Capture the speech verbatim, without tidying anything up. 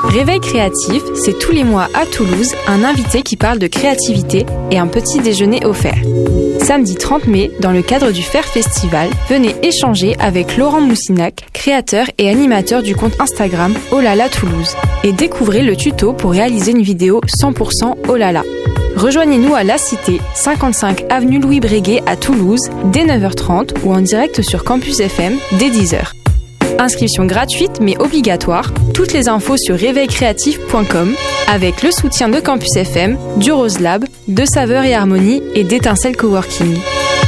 Réveil créatif, c'est tous les mois à Toulouse un invité qui parle de créativité et un petit déjeuner offert. Samedi trente mai, dans le cadre du Faire Festival, venez échanger avec Laurent Moussinac, créateur et animateur du compte Instagram Olala Toulouse, et découvrez le tuto pour réaliser une vidéo cent pour cent Olala. Rejoignez-nous à La Cité, cinquante-cinq avenue Louis Breguet à Toulouse, dès neuf heures trente ou en direct sur Campus F M dès dix heures. Inscription gratuite mais obligatoire. Toutes les infos sur réveil créatif point com avec le soutien de Campus F M, du Rose Lab, de Saveurs et Harmonie et d'Étincelle Coworking.